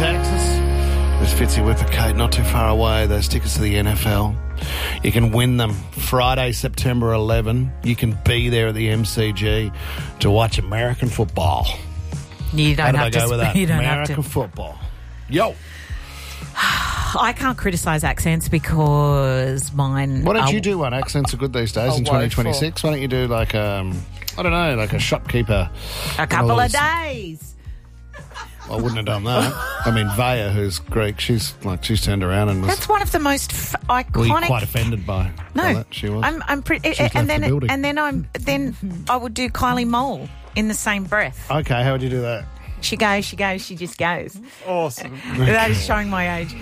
Texas. There's Fitzy Whipper, Kate, not too far away. Those tickets to the NFL. You can win them Friday, September 11. You can be there at the MCG to watch American football. You don't How have did I to. go with that? You don't American have to. football. Yo. I can't criticise accents because mine. Why don't you do one? Accents are good these days in 2026. Why don't you do like I don't know, like a shopkeeper? A couple of days. I wouldn't have done that. I mean, Vaya, who's Greek, she's turned around and was. That's one of the most iconic. Were you quite offended by that? She was. I'm pretty. She's And left the building. then I would do Kylie Mole in the same breath. Okay, how would you do that? She goes, she just goes. Awesome. That is showing my age.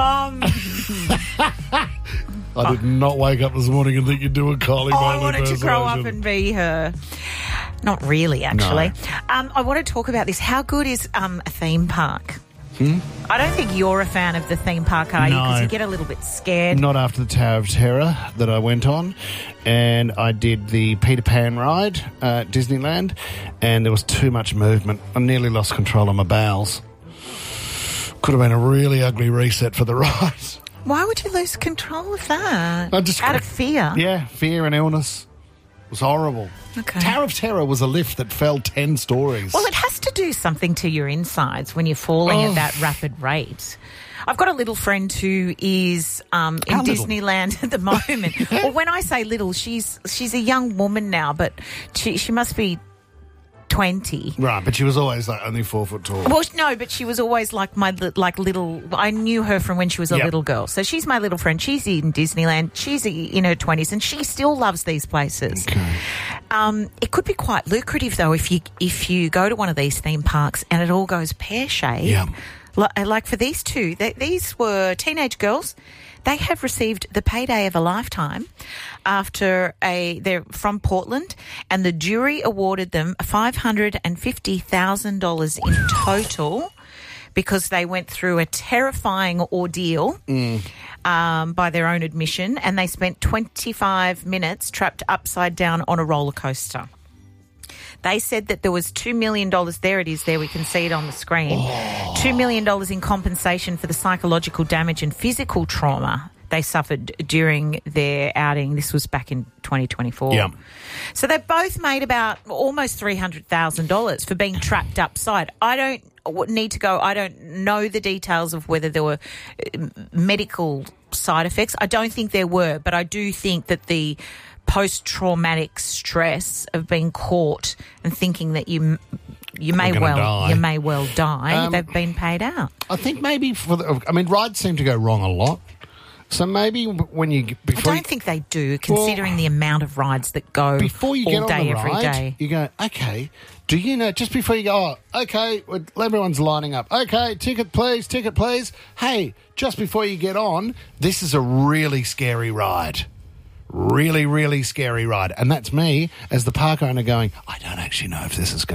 I did not wake up this morning and think you'd do a Kylie Mole I wanted to grow up impersonation. and be her. Not really, actually. No. I want to talk about this. How good is a theme park? I don't think you're a fan of the theme park, are you? Because you get a little bit scared. Not after the Tower of Terror that I went on. And I did the Peter Pan ride at Disneyland. And there was too much movement. I nearly lost control of my bowels. Could have been a really ugly reset for the ride. Why would you lose control of that? Out of fear? Yeah, fear and illness. It was horrible. Okay. Tower of Terror was a lift that fell 10 stories. Well, it has to do something to your insides when you're falling at that rapid rate. I've got a little friend who is in Disneyland at the moment. Well, when I say little, she's a young woman now, but she must be 20. Right, but she was always like only 4 foot tall. Well, no, but she was always like my little. I knew her from when she was a little girl, so she's my little friend. She's in Disneyland. She's in her 20s, and she still loves these places. Okay. It could be quite lucrative though if you go to one of these theme parks and it all goes pear-shaped. Yeah. Like for these two, these were teenage girls. They have received the payday of a lifetime they're from Portland, and the jury awarded them $550,000 in total because they went through a terrifying ordeal by their own admission, and they spent 25 minutes trapped upside down on a roller coaster. They said that there was $2 million. There it is. There we can see it on the screen. $2 million in compensation for the psychological damage and physical trauma they suffered during their outing. This was back in 2024. Yeah. So they both made about almost $300,000 for being trapped upside. I don't know the details of whether there were medical side effects. I don't think there were, but I do think that the post-traumatic stress of being caught and thinking that you may well die. They've been paid out. I think maybe rides seem to go wrong a lot. So maybe when you I don't think they do, considering the amount of rides that go before you get all day, on the every ride, day. you go, okay, do you know, just before you go, okay, everyone's lining up. Okay, ticket please. Hey, just before you get on, this is a really scary ride. Really, really scary ride. And that's me as the park owner going, I don't actually know if this is going